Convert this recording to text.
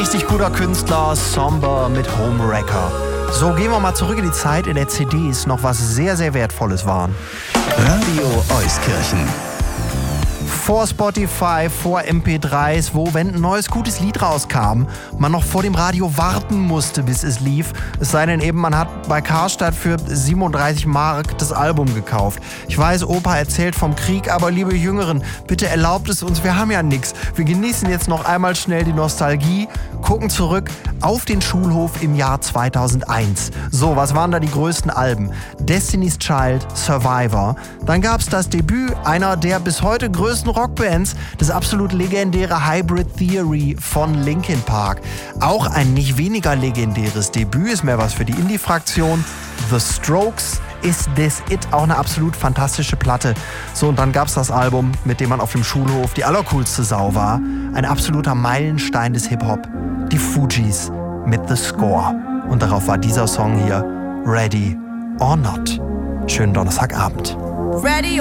Richtig guter Künstler, Somber mit Homewrecker. So, gehen wir mal zurück in die Zeit, in der CDs noch was sehr, sehr Wertvolles waren. Radio Euskirchen. Vor Spotify, vor MP3s, wo, wenn ein neues, gutes Lied rauskam, man noch vor dem Radio warten musste, bis es lief. Es sei denn eben, man hat bei Karstadt für 37 Mark das Album gekauft. Ich weiß, Opa erzählt vom Krieg, aber liebe Jüngeren, bitte erlaubt es uns, wir haben ja nichts. Wir genießen jetzt noch einmal schnell die Nostalgie, gucken zurück auf den Schulhof im Jahr 2001. So, was waren da die größten Alben? Destiny's Child, Survivor. Dann gab es das Debüt einer der bis heute größten Rockbands, das absolut legendäre Hybrid Theory von Linkin Park. Auch ein nicht weniger legendäres Debüt, ist mehr was für die Indie-Fraktion. The Strokes, Is This It, auch eine absolut fantastische Platte. So, und dann gab's das Album, mit dem man auf dem Schulhof die allercoolste Sau war. Ein absoluter Meilenstein des Hip-Hop. Die Fugees mit The Score. Und darauf war dieser Song hier, Ready or Not. Schönen Donnerstagabend. Ready